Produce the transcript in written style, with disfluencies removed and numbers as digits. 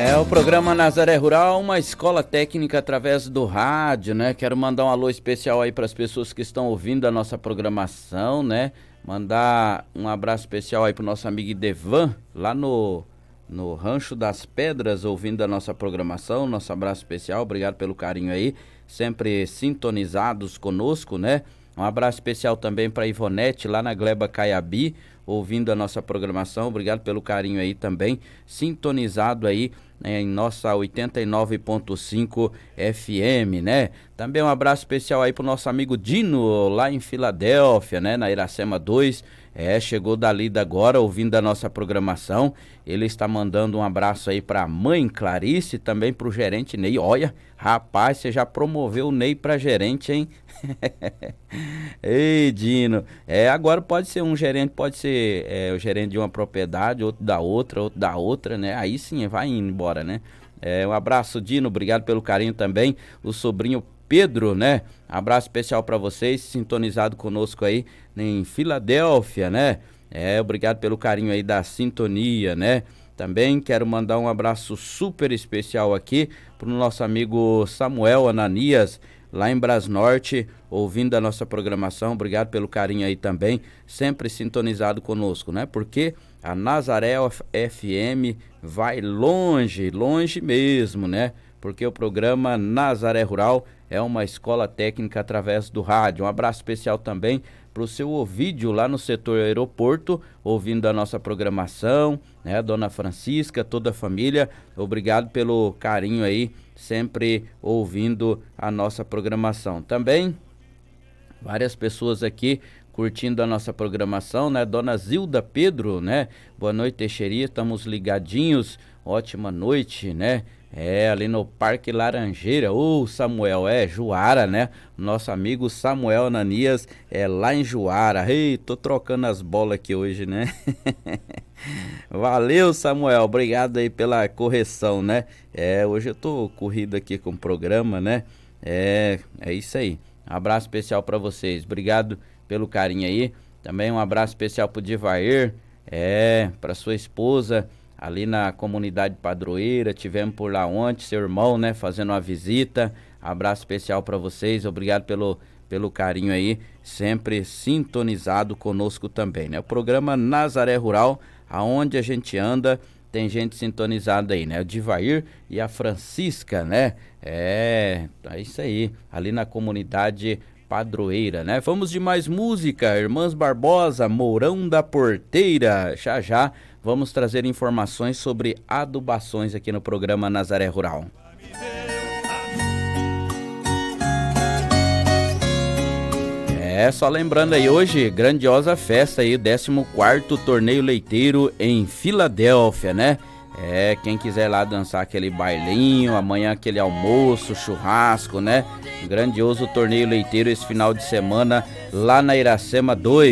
É o programa Nazaré Rural, uma escola técnica através do rádio, né? Quero mandar um alô especial aí para as pessoas que estão ouvindo a nossa programação, né? Mandar um abraço especial aí pro nosso amigo Idevan, lá no Rancho das Pedras, ouvindo a nossa programação. Nosso abraço especial, obrigado pelo carinho aí, sempre sintonizados conosco, né? Um abraço especial também para Ivonete, lá na Gleba Caiabi, ouvindo a nossa programação. Obrigado pelo carinho aí também, sintonizado aí, né, em nossa 89.5 FM, né? Também um abraço especial aí pro nosso amigo Dino, lá em Filadélfia, né? Na Iracema 2. Chegou da lida agora, ouvindo a nossa programação. Ele está mandando um abraço aí pra mãe Clarice, também pro gerente Ney. Olha, rapaz, você já promoveu o Ney pra gerente, hein? Ei, Dino. Agora pode ser um gerente, pode ser o gerente de uma propriedade, outro da outra, né? Aí sim, vai indo embora, né? Um abraço, Dino, obrigado pelo carinho também. O sobrinho Pedro, né? Abraço especial para vocês, sintonizado conosco aí em Filadélfia, né? Obrigado pelo carinho aí da sintonia, né? Também quero mandar um abraço super especial aqui pro nosso amigo Samuel Ananias, lá em Brasnorte, ouvindo a nossa programação. Obrigado pelo carinho aí também, sempre sintonizado conosco, né? Porque a Nazaré FM vai longe, longe mesmo, né? Porque o programa Nazaré Rural é uma escola técnica através do rádio. Um abraço especial também para o seu Ovídio, lá no setor aeroporto, ouvindo a nossa programação, né? Dona Francisca, toda a família, obrigado pelo carinho aí, sempre ouvindo a nossa programação. Também, várias pessoas aqui curtindo a nossa programação, né? Dona Zilda Pedro, né? Boa noite, Teixeirinha, estamos ligadinhos, ótima noite, né? Ali no Parque Laranjeira, Samuel, Juara, né? Nosso amigo Samuel Ananias, lá em Juara. Ei, tô trocando as bolas aqui hoje, né? Valeu, Samuel, obrigado aí pela correção, né? Hoje eu tô corrido aqui com o programa, né? É isso aí. Um abraço especial para vocês, obrigado pelo carinho aí. Também um abraço especial pro Divair, para sua esposa, ali na comunidade padroeira. Tivemos por lá ontem, seu irmão, né, fazendo uma visita. Abraço especial para vocês, obrigado pelo carinho aí, sempre sintonizado conosco também, né? O programa Nazaré Rural, aonde a gente anda, tem gente sintonizada aí, né? O Divair e a Francisca, né? É isso aí, ali na comunidade padroeira, né? Vamos de mais música, Irmãs Barbosa, Mourão da Porteira. Já vamos trazer informações sobre adubações aqui no programa Nazaré Rural. Só lembrando aí, hoje, grandiosa festa aí, 14º Torneio Leiteiro em Filadélfia, né? Quem quiser lá dançar aquele bailinho, amanhã aquele almoço, churrasco, né? Grandioso Torneio Leiteiro esse final de semana lá na Iracema 2.